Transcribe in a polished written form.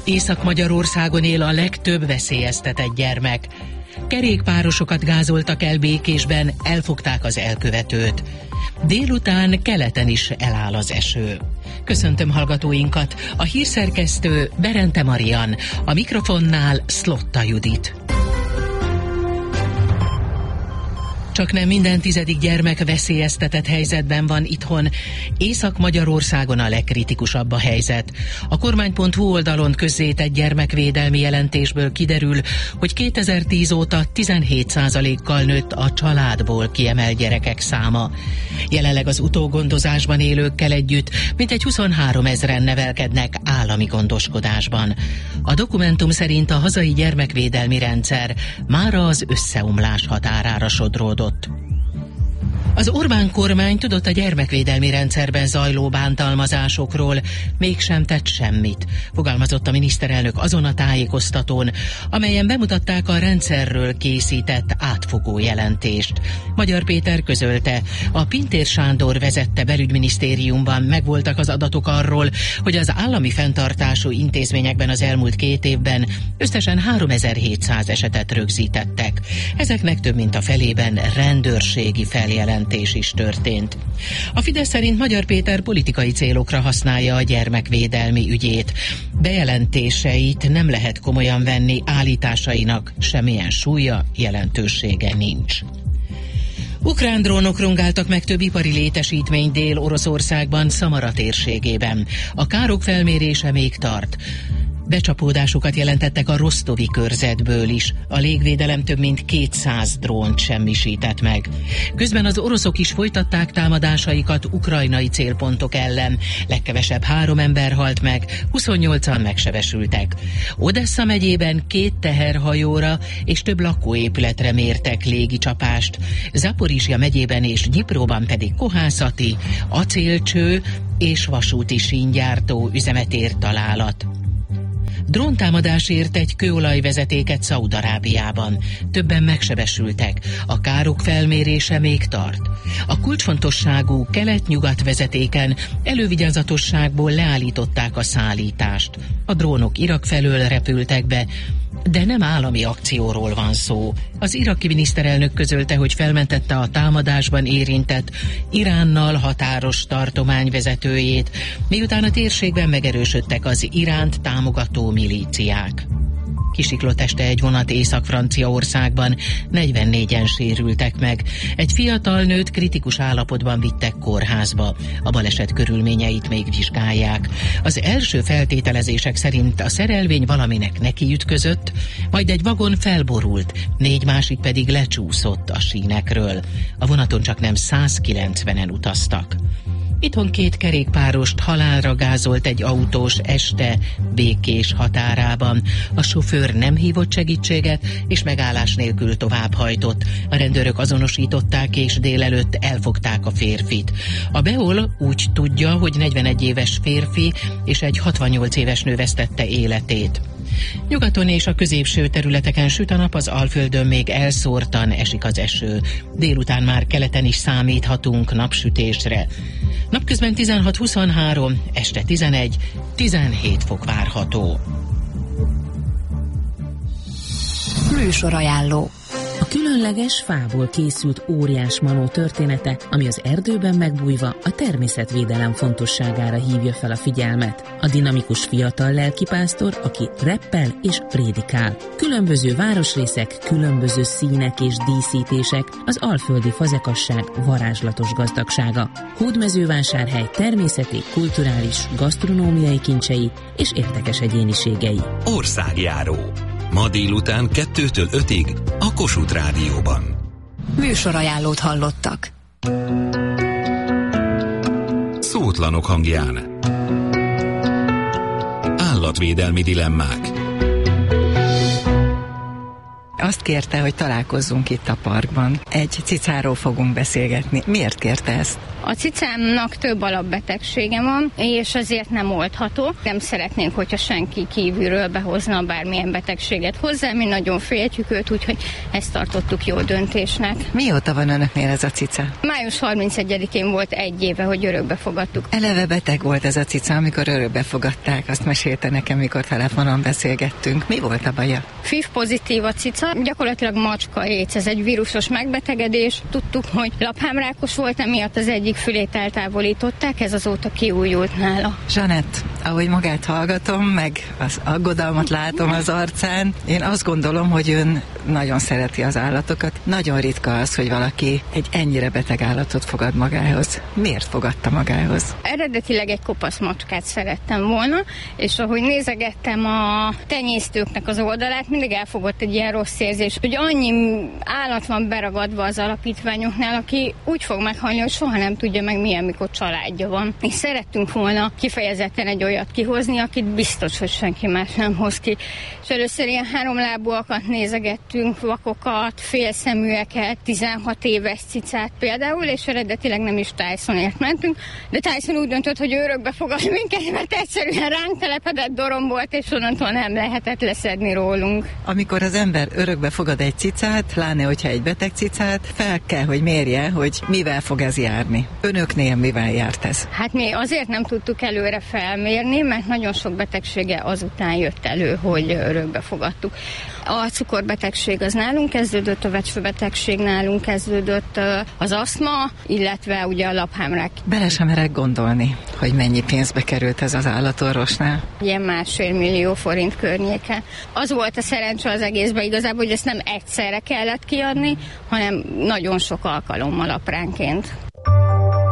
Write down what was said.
Észak-Magyarországon él a legtöbb veszélyeztetett gyermek. Kerékpárosokat gázoltak el Békésben, elfogták az elkövetőt. Délután keleten is eláll az eső. Köszöntöm hallgatóinkat, a hírszerkesztő Berente Marian, a mikrofonnál Szlotta Judit. Csaknem minden 10. gyermek veszélyeztetett helyzetben van itthon. Észak-Magyarországon a legkritikusabb a helyzet. A kormány.hu oldalon közzétett gyermekvédelmi jelentésből kiderül, hogy 2010 óta 17%-kal nőtt a családból kiemelt gyerekek száma. Jelenleg az utógondozásban élőkkel együtt mintegy 23 000-en nevelkednek állami gondoskodásban. A dokumentum szerint a hazai gyermekvédelmi rendszer mára az összeomlás határára sodródott. Az Orbán kormány tudott a gyermekvédelmi rendszerben zajló bántalmazásokról, mégsem tett semmit, fogalmazott a miniszterelnök azon a tájékoztatón, amelyen bemutatták a rendszerről készített átfogó jelentést. Magyar Péter közölte, a Pintér Sándor vezette belügyminisztériumban megvoltak az adatok arról, hogy az állami fenntartású intézményekben az elmúlt 2 évben összesen 3700 esetet rögzítettek. Ezeknek több mint a felében rendőrségi feljelentés is történt. A Fidesz szerint Magyar Péter politikai célokra használja a gyermekvédelmi ügyét. Bejelentéseit nem lehet komolyan venni, állításainak semmilyen súlya, jelentősége nincs. Ukrán drónok rongáltak meg több ipari létesítmény Dél-Oroszországban, Szamara térségében. A károk felmérése még tart. Becsapódásokat jelentettek a rosztovi körzetből is. A légvédelem több mint 200 drónt semmisített meg. Közben az oroszok is folytatták támadásaikat ukrajnai célpontok ellen. Legkevesebb 3 ember halt meg, 28-an megsebesültek. Odessa megyében 2 teherhajóra és több lakóépületre mértek légicsapást. Zaporizsja megyében és Gyipróban pedig kohászati, acélcső és vasúti síngyártó üzemet ért találat. Dróntámadásért egy kőolajvezetéket Szaúd-Arábiában. Többen megsebesültek. A károk felmérése még tart. A kulcsfontosságú kelet-nyugat vezetéken elővigyázatosságból leállították a szállítást. A drónok Irak felől repültek be, de nem állami akcióról van szó. Az iraki miniszterelnök közölte, hogy felmentette a támadásban érintett Iránnal határos tartomány vezetőjét, miután a térségben megerősödtek az Iránt támogató milíciák. Kisiklott este egy vonat Észak-Franciaországban, 44-en sérültek meg. Egy fiatal nőt kritikus állapotban vittek kórházba. A baleset körülményeit még vizsgálják. Az első feltételezések szerint a szerelvény valaminek nekiütközött, majd egy vagon felborult, 4 másik pedig lecsúszott a sínekről. A vonaton csaknem 190-en utaztak. Itthon 2 kerékpárost halálra gázolt egy autós este Békés határában. A sofőr nem hívott segítséget, és megállás nélkül továbbhajtott. A rendőrök azonosították, és délelőtt elfogták a férfit. A BEOL úgy tudja, hogy 41 éves férfi és egy 68 éves nő vesztette életét. Nyugaton és a középső területeken süt a nap, az Alföldön még elszórtan esik az eső. Délután már keleten is számíthatunk napsütésre. Napközben 16-23, este 11-17 fok várható. Műsorajánló. A különleges fából készült óriás manó története, ami az erdőben megbújva a természetvédelem fontosságára hívja fel a figyelmet. A dinamikus fiatal lelkipásztor, aki reppel és prédikál. Különböző városrészek, különböző színek és díszítések, az alföldi fazekasság varázslatos gazdagsága. Hódmezővásárhely természeti, kulturális, gasztronómiai kincsei és érdekes egyéniségei. Országjáró. Ma délután 2-től 5-ig a Kossuth Rádióban. Műsorajánlót hallottak. Szótlanok hangján. Állatvédelmi dilemmák. azt kérte, hogy találkozzunk itt a parkban. Egy cicáról fogunk beszélgetni. Miért kérte ezt? A cicámnak több alapbetegsége van, és ezért nem oldható. Nem szeretnénk, hogyha senki kívülről behozna bármilyen betegséget hozzá. Mi nagyon féltjük őt, úgyhogy ezt tartottuk jó döntésnek. Mióta van önöknél ez a cica? Május 31-én volt 1 éve, hogy örökbe fogadtuk. Eleve beteg volt ez a cica, amikor örökbe fogadták. Azt mesélte nekem, mikor telefonon beszélgettünk. Mi volt a baja? FIV pozitív a cica, gyakorlatilag macska éc. Ez egy vírusos megbetegedés. Tudtuk, hogy laphámrákos volt, emiatt az egyik fülét eltávolították, ez azóta kiújult nála. Zsanett, ahogy magát hallgatom, meg az aggodalmat látom az arcán, én azt gondolom, hogy ön nagyon szereti az állatokat. Nagyon ritka az, hogy valaki egy ennyire beteg állatot fogad magához. Miért fogadta magához? Eredetileg egy kopasz macskát szerettem volna, és ahogy nézegettem a tenyésztőknek az oldalát, mindig elfogott egy ilyen rossz érzés, hogy annyi állat van beragadva az alapítványoknál, aki úgy fog meghalni, hogy soha nem tudja meg milyen, mikor családja van. És szerettünk volna kifejezetten egy olyat kihozni, akit biztos, hogy senki más nem hoz ki. És először ilyen 3 lábúakat nézegettünk, vakokat, félszeműeket, 16 éves cicát például, és eredetileg nem is Tysonért mentünk, de Tyson úgy döntött, hogy örökbe fogad minket, mert egyszerűen ránk telepedett, dorombolt, és onnantól nem lehetett leszedni rólunk. Amikor az ember örökbe fogad egy cicát, pláne hogyha egy beteg cicát, fel kell, hogy mérje, hogy mivel fog ez járni. Önöknél mivel járt ez? Hát mi azért nem tudtuk előre felmérni, mert nagyon sok betegsége azután jött elő, hogy örökbe fogadtuk. A cukorbetegség az nálunk kezdődött, a vecsőbetegség nálunk kezdődött, az asztma, illetve ugye a laphámrák. Bele sem merek gondolni, hogy mennyi pénzbe került ez az állatorvosnál. Ilyen 1,5 millió forint környéke. Az volt a szerencse az egészben igazából, hogy ezt nem egyszerre kellett kiadni, hanem nagyon sok alkalommal apránként.